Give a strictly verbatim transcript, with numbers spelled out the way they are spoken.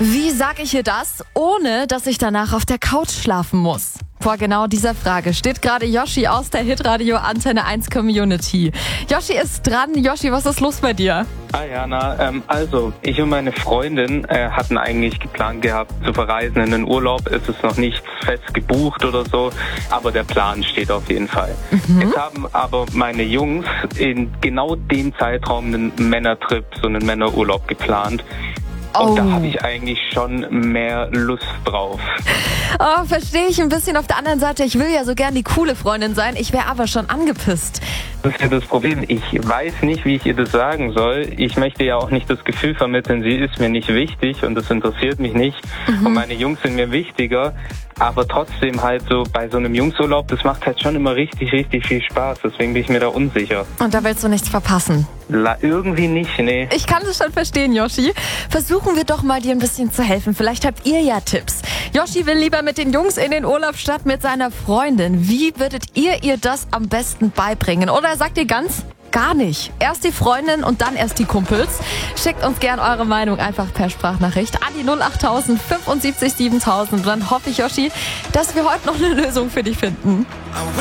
Wie sage ich ihr das, ohne dass ich danach auf der Couch schlafen muss? Vor genau dieser Frage steht gerade Yoshi aus der Hitradio Antenne eins Community. Yoshi ist dran. Yoshi, was ist los bei dir? Hi Jana, ähm, also ich und meine Freundin äh, hatten eigentlich geplant gehabt zu verreisen in den Urlaub. Es ist noch nichts fest gebucht oder so, aber der Plan steht auf jeden Fall. Mhm. Jetzt haben aber meine Jungs in genau dem Zeitraum einen Männertrip, so einen Männerurlaub geplant. Und Oh. da habe ich eigentlich schon mehr Lust drauf. Oh, verstehe ich ein bisschen. Auf der anderen Seite, ich will ja so gern die coole Freundin sein. Ich wäre aber schon angepisst. Das ist ja das Problem. Ich weiß nicht, wie ich ihr das sagen soll. Ich möchte ja auch nicht das Gefühl vermitteln, sie ist mir nicht wichtig und das interessiert mich nicht. Mhm. Und meine Jungs sind mir wichtiger. Aber trotzdem halt so bei so einem Jungsurlaub, das macht halt schon immer richtig, richtig viel Spaß. Deswegen bin ich mir da unsicher. Und da willst du nichts verpassen? La, irgendwie nicht, nee. Ich kann das schon verstehen, Yoshi. Versuchen wir doch mal, dir ein bisschen zu helfen. Vielleicht habt ihr ja Tipps. Yoshi will lieber mit den Jungs in den Urlaub statt mit seiner Freundin. Wie würdet ihr ihr das am besten beibringen? Oder sagt ihr ganz, gar nicht? Erst die Freundin und dann erst die Kumpels. Schickt uns gern eure Meinung einfach per Sprachnachricht an die null acht null null sieben sieben siebentausend. Dann hoffe ich, Yoshi, dass wir heute noch eine Lösung für dich finden.